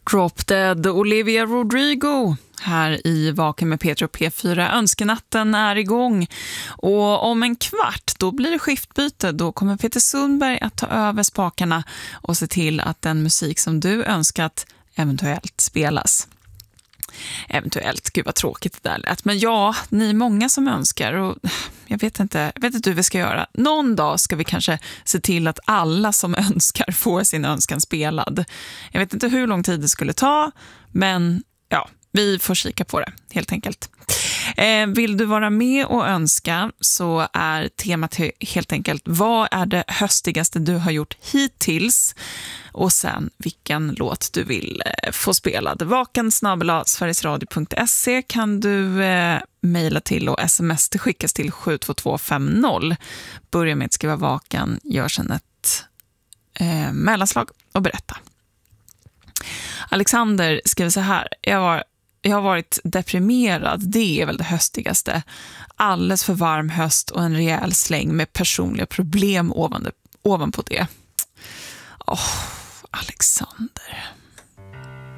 Drop Dead, Olivia Rodrigo här i Vaken med Peter och P4. Önskenatten är igång och om en kvart då blir det skiftbyte. Då kommer Peter Sundberg att ta över spakarna och se till att den musik som du önskat eventuellt spelas. Eventuellt, gud vad tråkigt det där lät. Men ja, ni är många som önskar och jag vet inte hur vi ska göra. Någon dag ska vi kanske se till att alla som önskar får sin önskan spelad. Jag vet inte hur lång tid det skulle ta, men ja, vi får kika på det helt enkelt. Vill du vara med och önska så är temat helt enkelt: vad är det höstigaste du har gjort hittills? Och sen vilken låt du vill få spelad. vaken@sverigesradio.se kan du mejla till och sms det skickas till 72250. Börja med att skriva vaken, gör sen ett mellanslag och berätta. Alexander skriver så här: Jag har varit deprimerad, det är väl det höstigaste. Alldeles för varm höst och en rejäl släng med personliga problem ovanpå det. Alexander.